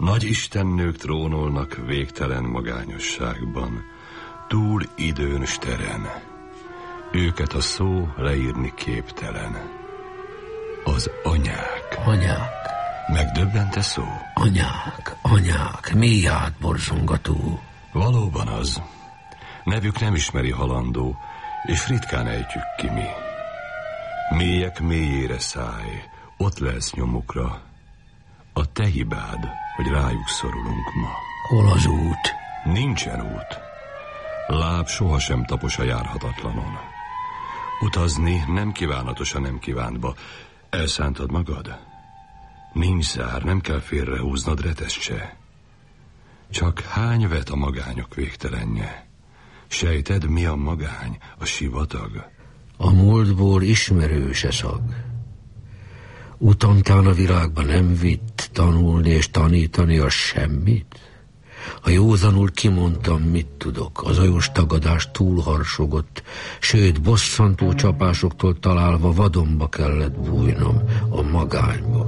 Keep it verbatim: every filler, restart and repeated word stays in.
Nagy istennők trónolnak végtelen magányosságban, túl időn steren. Őket a szó leírni képtelen. Az anyák. Anyák. Megdöbbente szó? Anyák, anyák, mély átborzongató. Valóban az. Nevük nem ismeri halandó, és ritkán ejtjük ki mi. Mélyek mélyére szállj, ott lesz nyomukra. A te hibád, hogy rájuk szorulunk ma. Hol az út? Nincsen út. Láb sohasem tapos a járhatatlanon. Utazni nem kívánatos a nem kívántba. Elszántad magad? Nincs zár, nem kell félrehúznod reteszt se. Csak hány vet a magányok végtelenje. Sejted, mi a magány, a sivatag? A múltból ismerős e szag. Utamtán a világba nem vitt tanulni és tanítani a semmit. Ha józanul kimondtam, mit tudok, az ajos tagadás túlharsogott, sőt, bosszantó csapásoktól találva vadonba kellett bújnom, a magányba.